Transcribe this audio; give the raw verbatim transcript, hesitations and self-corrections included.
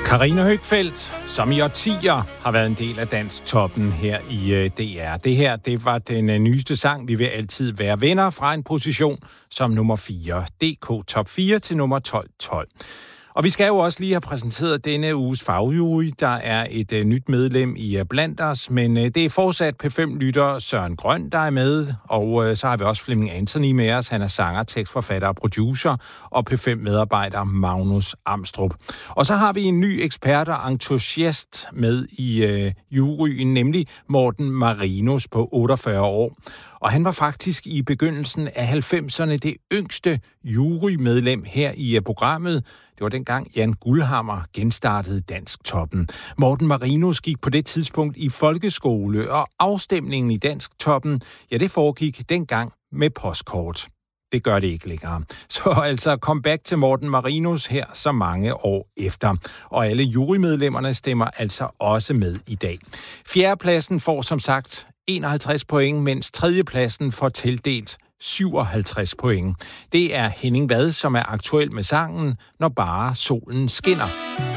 Karina Høgfeldt, som i årtier har været en del af Dansk Toppen her i D R. Det her, det var den nyeste sang, Vi vil altid være venner, fra en position som nummer fire. D K Top fire til nummer tolv tolv. Og vi skal jo også lige have præsenteret denne uges fagjury. Der er et uh, nyt medlem i uh, blandt os, men uh, det er fortsat P fem-lytter Søren Grøn, der er med. Og uh, så har vi også Flemming Anthony med os. Han er sanger, tekstforfatter og producer, og P fem-medarbejder Magnus Amstrup. Og så har vi en ny ekspert og entusiast med i uh, juryen, nemlig Morten Marinus på otteogfyrre år. Og han var faktisk i begyndelsen af halvfemserne det yngste jurymedlem her i programmet. Det var dengang Jan Guldhammer genstartede Dansk Toppen. Morten Marinus gik på det tidspunkt i folkeskole, og afstemningen i Dansk Toppen, ja, det foregik dengang med postkort. Det gør det ikke længere. Så altså comeback til Morten Marinus her så mange år efter. Og alle jurymedlemmerne stemmer altså også med i dag. Fjerdepladsen får som sagt enoghalvtreds point, mens tredjepladsen får tildelt syvoghalvtreds point. Det er Henning Vad, som er aktuel med sangen Når bare solen skinner.